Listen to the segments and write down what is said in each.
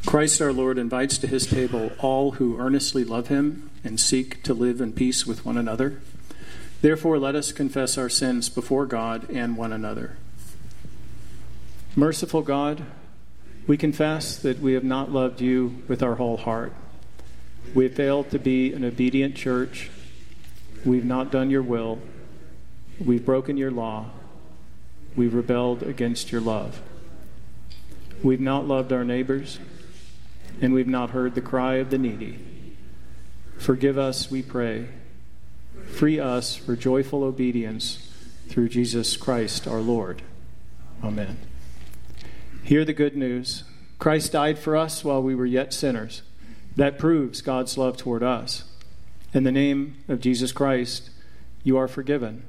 Christ our Lord invites to his table all who earnestly love him and seek to live in peace with one another. Therefore, let us confess our sins before God and one another. Merciful God, we confess that we have not loved you with our whole heart. We have failed to be an obedient church. We've not done your will. We've broken your law. We've rebelled against your love. We've not loved our neighbors, and we've not heard the cry of the needy. Forgive us, we pray. Free us for joyful obedience through Jesus Christ our Lord. Amen. Hear the good news. Christ died for us while we were yet sinners. That proves God's love toward us. In the name of Jesus Christ, you are forgiven.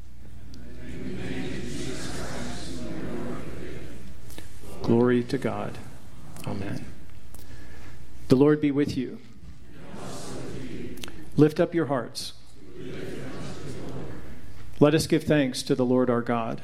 Glory to God. Amen. The Lord be with you. Lift up your hearts. Let us give thanks to the Lord our God.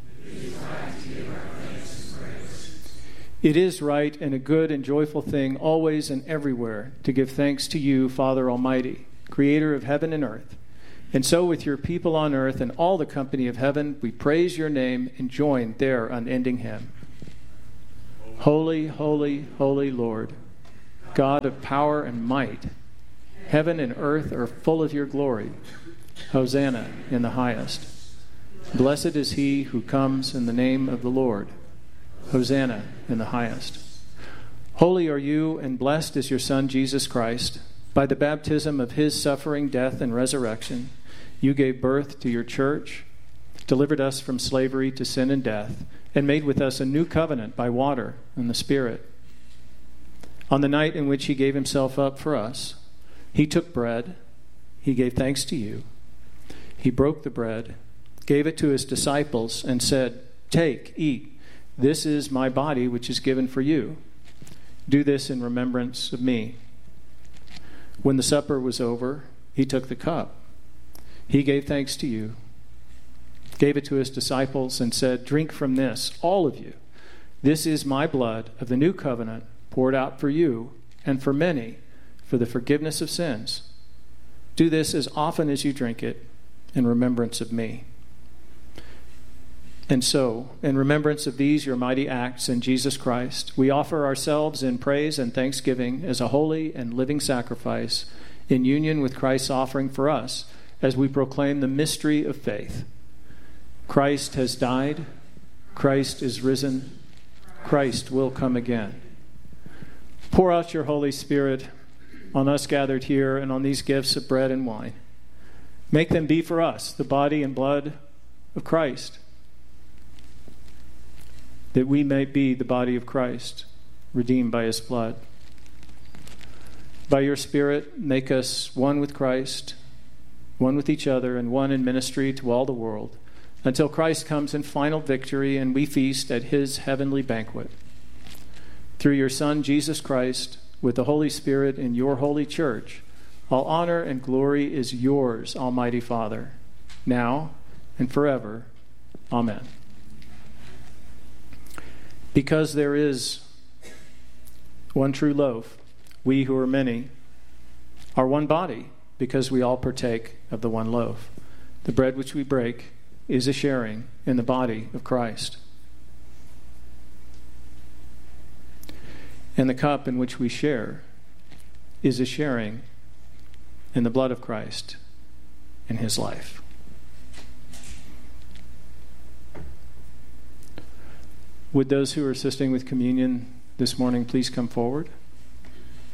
It is right and a good and joyful thing always and everywhere to give thanks to you, Father Almighty, creator of heaven and earth. And so with your people on earth and all the company of heaven, we praise your name and join their unending hymn. Holy, holy, holy Lord, God of power and might, heaven and earth are full of your glory. Hosanna in the highest. Blessed is he who comes in the name of the Lord. Hosanna in the highest. Holy are you, and blessed is your Son, Jesus Christ. By the baptism of his suffering, death, and resurrection, you gave birth to your church, delivered us from slavery to sin and death, and made with us a new covenant by water and the Spirit. On the night in which he gave himself up for us, he took bread, he gave thanks to you. He broke the bread, gave it to his disciples, and said, "Take, eat. This is my body, which is given for you. Do this in remembrance of me." When the supper was over, he took the cup. He gave thanks to you, gave it to his disciples, and said, "Drink from this, all of you. This is my blood of the new covenant, poured out for you and for many for the forgiveness of sins. Do this as often as you drink it in remembrance of me." And so, in remembrance of these your mighty acts in Jesus Christ, we offer ourselves in praise and thanksgiving as a holy and living sacrifice in union with Christ's offering for us as we proclaim the mystery of faith. Christ has died. Christ is risen. Christ will come again. Pour out your Holy Spirit on us gathered here and on these gifts of bread and wine. Make them be for us the body and blood of Christ, that we may be the body of Christ, redeemed by his blood. By your Spirit, make us one with Christ, one with each other, and one in ministry to all the world, until Christ comes in final victory and we feast at his heavenly banquet. Through your Son, Jesus Christ, with the Holy Spirit in your holy church, all honor and glory is yours, Almighty Father, now and forever. Amen. Because there is one true loaf, we who are many are one body, because we all partake of the one loaf. The bread which we break is a sharing in the body of Christ. And the cup in which we share is a sharing in the blood of Christ in his life. Would those who are assisting with communion this morning please come forward?